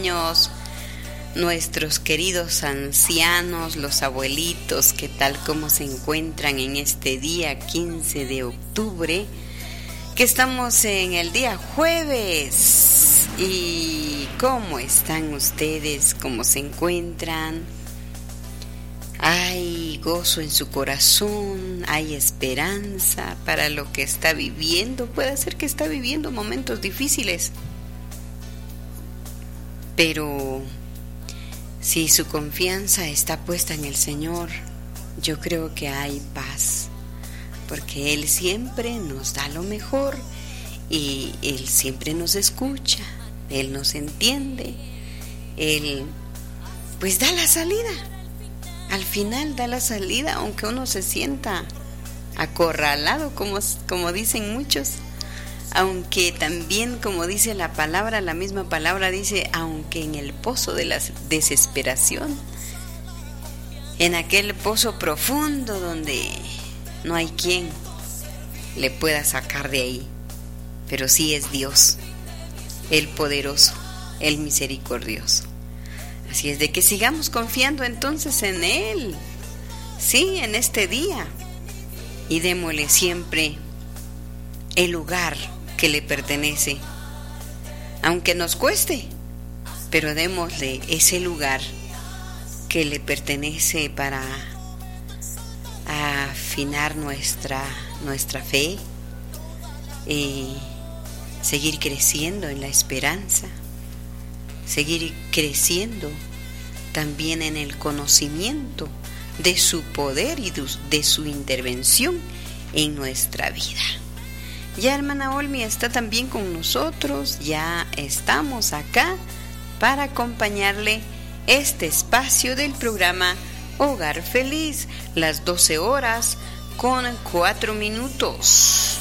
niños, nuestros queridos ancianos, los abuelitos, ¿qué tal cómo se encuentran en este día 15 de octubre? Que estamos en el día jueves. ¿Y cómo están ustedes? ¿Cómo se encuentran? Hay gozo en su corazón, hay esperanza para lo que está viviendo. Puede ser que está viviendo momentos difíciles, pero si su confianza está puesta en el Señor, yo creo que hay paz, porque Él siempre nos da lo mejor y Él siempre nos escucha, Él nos entiende, Él pues da la salida. Al final da la salida, aunque uno se sienta acorralado, como dicen muchos. Aunque también, como dice la palabra, la misma palabra dice, aunque en el pozo de la desesperación, en aquel pozo profundo donde no hay quien le pueda sacar de ahí. Pero sí es Dios, el poderoso, el misericordioso. Así es de que sigamos confiando entonces en Él, sí, en este día, y démosle siempre el lugar que le pertenece, aunque nos cueste, pero démosle ese lugar que le pertenece para afinar nuestra fe y seguir creciendo en la esperanza. Seguir creciendo también en el conocimiento de su poder y de su intervención en nuestra vida. Ya hermana Olmi está también con nosotros, ya estamos acá para acompañarle este espacio del programa Hogar Feliz, las 12 horas con 4 minutos.